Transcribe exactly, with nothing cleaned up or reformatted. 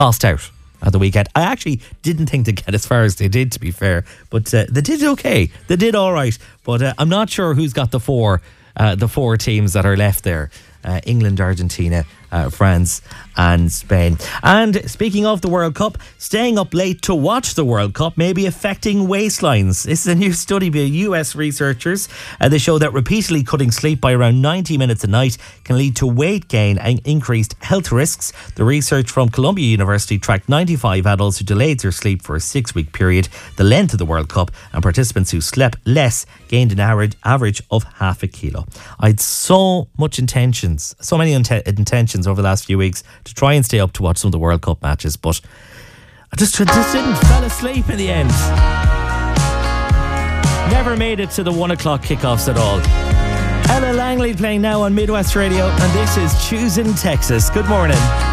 lost out at the weekend. I actually didn't think they'd get as far as they did, to be fair, but uh, they did okay. They did all right, but uh, I'm not sure who's got the four, uh, the four teams that are left there. Uh, England, Argentina, uh, France and Spain. And speaking of the World Cup, staying up late to watch the World Cup may be affecting waistlines. This is a new study by U S researchers. Uh, they show that repeatedly cutting sleep by around ninety minutes a night can lead to weight gain and increased health risks. The research from Columbia University tracked ninety-five adults who delayed their sleep for a six-week period, the length of the World Cup, and participants who slept less gained an average, average of half a kilo. I had so much intentions, so many int- intentions over the last few weeks to try and stay up to watch some of the World Cup matches, but I just, just didn't, fell asleep in the end. Never made it to the one o'clock kickoffs at all. Ella Langley playing now on Midwest Radio, and this is Choosing Texas. Good morning.